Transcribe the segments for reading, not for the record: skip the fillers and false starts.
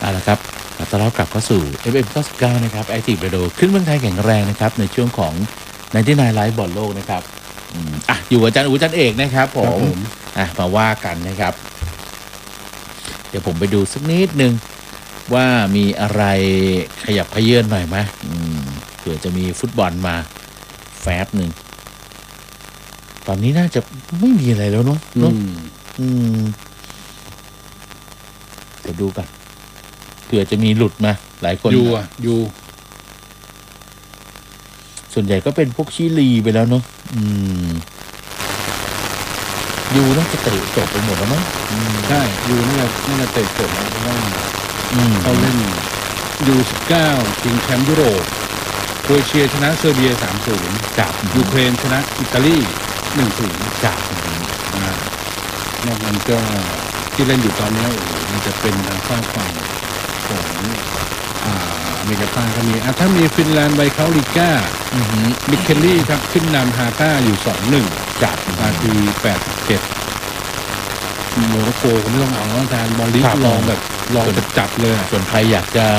เอาละครับต้อนรับกลับเข้าสู่ FM 99นะครับ Active Radio ขึ้นเมืองไทยแข็งแรงนะครับในช่วงของ99 Live บอลโลกนะครับอยู่อาจารย์อู๋อาจารย์เอกนะครับผมมาว่ากันนะครับเดี๋ยวผมไปดูสักนิดนึงว่ามีอะไรขยับเขยื้อนหน่อยไหมเผื่อจะมีฟุตบอลมาแฟบหนึ่งตอนนี้น่าจะไม่มีอะไรแล้วเนาะเดี๋ยวดูกันเผื่อจะมีหลุดมาหลายคนอยู่ส่วนใหญ่ก็เป็นพวกชิลีไปแล้วเนาะยูน่าจะเตะจบไปหมดแล้วมั้งใช่ยูน่าจะเตะจบแล้วเพราะว่าเขาเล่นยู19ชิงแชมป์ยุโรปโครเอเชียชนะเซอร์เบีย 3-0 จากยูเครนชนะอิตาลี 1-0 จากนอกนั้นก็ที่เล่นอยู่ตอนนี้มันจะเป็นทางฝั่งของอเมริกาใต้ก็มีถ้ามีฟินแลนด์ไบเคาลิก้ามิเคลลี่ครับขึ้นนำฮาก้าอยู่ 2-1 จากนาที 87โมร็อกโกก็ไม่ต้องเอาแล้วการบอลลีกลองจับเลยส่วนใครอยากจะ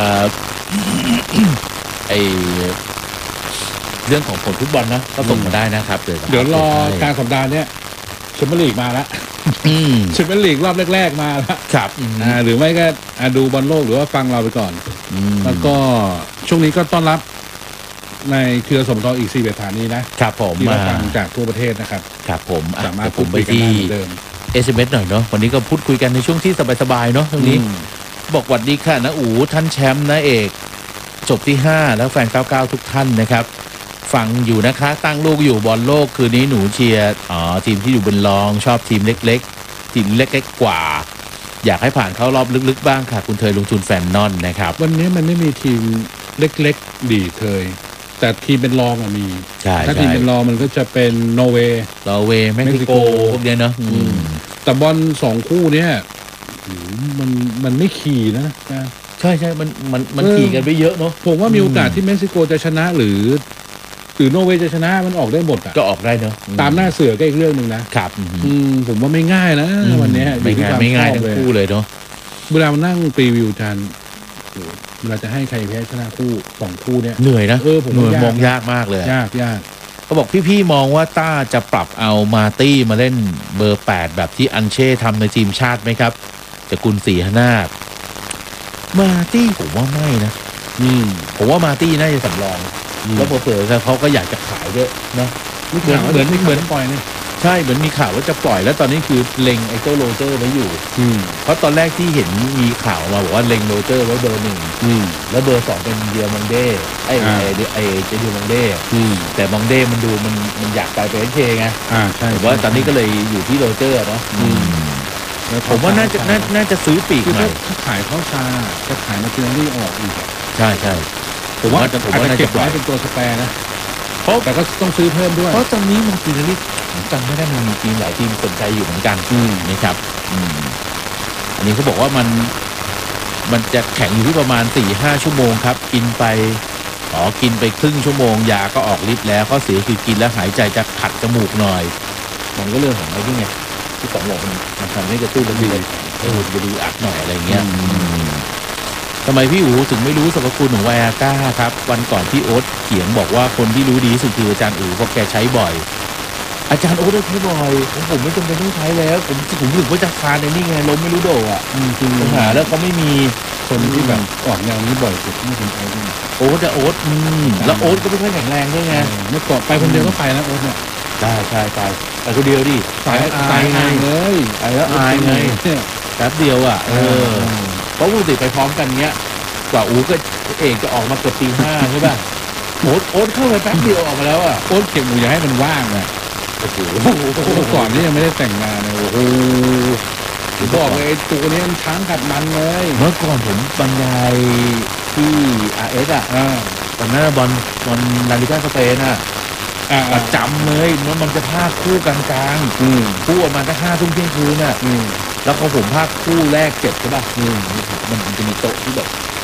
เรื่องของผลฟุตบอลนะก็ส่งมาได้นะครับเดี๋ยวรอกลางสัปดาห์นี้แชมเปี้ยนลีกมาแล้วแชมเปี้ยนลีกรอบแรกๆมาแล้วครับหรือไม่ก็ดูบอลโลกหรือว่าฟังเราไปก่อนแล้วก็ช่วงนี้ก็ต้อนรับในเครือสมทอีก4สถานีนะครับผมที่เราฟังจากทั่วประเทศนะครับครับผมสามารถพูดคุยกันได้เหมือนเดิม SMS หน่อยเนาะวันนี้ก็พูดคุยกันในช่วงที่สบายๆเนาะตรงนี้บอกหวัดดีค่ะนะอู๋ท่านแชมป์นะเอกจบที่5แล้วแฟน99ทุกท่านนะครับฟังอยู่นะคะตั้งลูกอยู่บอลโลกคืนนี้หนูเชียร์ทีมที่อยู่บนรองชอบทีมเล็กๆทีมเล็กๆกว่าอยากให้ผ่านเข้ารอบลึกๆบ้างค่ะคุณเทยลงทุนแฟนนอนนะครับวันนี้มันไม่มีทีมเล็กๆดีเทยแต่ทีมเป็นรองมีถ้าทีมเป็นรองมันก็จะเป็นนอร์เวย์เม็กซิโกพวกเนี้ยเนาะแต่บอล2คู่เนี้ยมันไม่ขี่นะใช่มันขี่กันไปเยอะเนาะผมว่ามีโอกาสที่เม็กซิโกจะชนะหรือนอร์เวย์จะชนะมันออกได้หมดก็ออกได้เนาะตามหน้าเสือก็อีกเรื่องนึงนะครับผมว่าไม่ง่ายนะวันนี้ไม่ง่ายทั้งคู่เลยเนาะเวลามานั่งรีวิวกันเวลาจะให้ใครแพ้ชนะคู่2คู่เนี้ยเหนื่อยนะผมมองยากมากเลยยากเขาบอกพี่ๆมองว่าต้าจะปรับเอามาตี้มาเล่นเบอร์8แบบที่อันเช่ทำในทีมชาติไหมครับจะกุลศรีหนาฏมาตี้ผมว่าไม่นะผมว่ามาตี้น่าจะสำรองแล้วเผื่อๆเขาก็อยากจะขายด้วยเนาะเหมือนปล่อยนี่ใช่เหมือนมีข่าวว่าจะปล่อยแล้วตอนนี้คือเล็งไอ้เจ้าโรเจอร์ไว้อยู่เพราะตอนแรกที่เห็นมีข่าวมาบอกว่าเล็งโรเจอร์ไว้เบอร์1แล้วเบอร์2เป็นเดียมองเด้เจเดียมองเด้แต่มองเด้มันดูมันอยากไปเป็นเคไงใช่ว่าตอนนี้ก็เลยอยู่ที่โรเจอร์เนาะผมว่าน่าจะซื้อปีกใหม่ถ้าขายเข้าซาจะขายมาเจอรี่ออกอีกใช่ผมว่าน่าจะเก็บไว้เป็นตัวสแปร์นะแต่ก็ต้องซื้อเพิ่มด้วยเพราะตอนนี้มันฟินาลิสจำไม่ได้มันมีทีมหลายทีมสนใจอยู่เหมือนกันนะครับอันนี้เขาบอกว่ามันจะแข่งอยู่ที่ประมาณ 4-5 ชั่วโมงครับกินไปครึ่งชั่วโมงยาก็ออกฤทธิ์แล้วข้อเสียคือกินแล้วหายใจจะขัดจมูกหน่อยมันก็เรื่องของอะไรที่ไงที่สองบอกมันทำให้กระตุ้นแล้วจะดูอัดหน่อยอะไรเงี้ยทำไมพี่อู๋ถึงไม่รู้สรรพคุณของไวอาก้าครับวันก่อนพี่โอ๊ตเขียนบอกว่าคนที่รู้ดีที่สุดคืออาจารย์อู๋เพราะแกใช้บ่อยอาจารย์โอ๊ตได้ใช้บ่อยผมไม่จำเป็นต้องใช้แล้วผมถึงว่าจะทานในนี่ไงล้มไม่รู้โดอ่ะปัญหาแล้วเขาไม่มีคนที่แบบออกแนวนี้บ่อยสุดที่คุณใช้ด้วยโอ๊ตแล้วโอ๊ตก็ไม่ค่อยแข็งแรงด้วยไงเมื่อก่อนไปคนเดียวก็ไปแล้วโอ๊ตเนี่ยใช่ไปคนเดียวดิสายไงเลยไปแล้วอายไงแป๊บเดียวอ่ะเพราะปกติไปพร้อมกันเงี้ยกว่าอู๋ก็เอกจะออกมาเกือบตีห้าใช่ป่ะโอ๊ตเข้าไปแป๊บเดียวออกมาแล้วอ่ะโอ๊ตเก็บหมูอย่าให้มันว่างอ่ะโอ้โหก่อนนี่ยังไม่ได้แต่งงานเลยโอ้โหบอกเลยตัวนี้มันช้างกัดมันเลยเมื่อก่อนผมบรรยายที่ RS อ่ะตอนนั้นบอลลาลิก้าสเปนอ่ะประจำเลยมันจะพากคู่กลางคู่ออกมาตั้ง5 ทุ่มเที่ยงคืนน่ะแล้วพอผมพากคู่แรกเจ็บใช่ป่ะมันจะมีโต๊ะที่แบบ